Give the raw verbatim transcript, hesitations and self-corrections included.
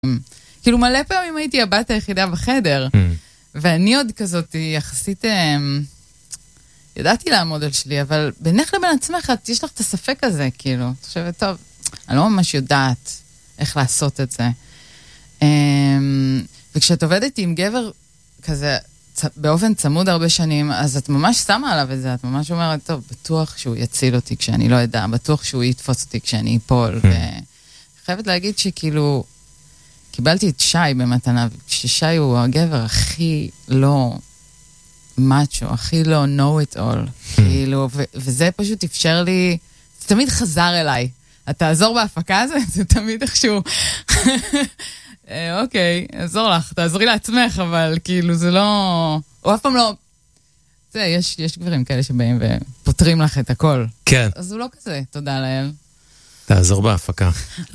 כאילו מלא פעמים הייתי הבת היחידה בחדר, ואני עוד כזאת יחסית, ידעתי לעמוד על שלי, אבל בינך לבין עצמך, יש לך את הספק הזה, כאילו, את חושבת, טוב, אני לא ממש יודעת איך לעשות את זה. וכשאת עובדת עם גבר כזה, באופן צמוד הרבה שנים, אז את ממש שמה עליו את זה, את ממש אומרת, טוב, בטוח שהוא יציל אותי כשאני לא יודע, בטוח שהוא יתפוס אותי כשאני אפול, וחייבת להגיד שכאילו, קיבלתי את שי במתנה, ששי הוא הגבר הכי לא מאצ'ו, הכי לא know it all, כאילו, וזה פשוט אפשר לי, זה תמיד חזר אליי, את תעזור בהפקה הזה, זה תמיד איכשהו, אוקיי, אעזור לך, תעזרי לעצמך, אבל כאילו זה לא, הוא אף פעם לא, זה, יש, יש גברים כאלה שבאים ופותרים לך את הכל. כן. אז הוא לא כזה, תודה לאל. תעזור בהפקה.